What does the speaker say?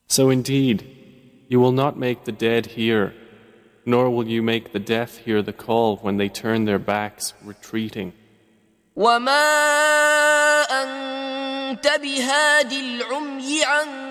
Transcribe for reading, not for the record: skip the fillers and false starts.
So indeed, you will not make the dead hear, nor will you make the deaf hear the call when they turn their backs, retreating. وما أنت بهاد العمي عن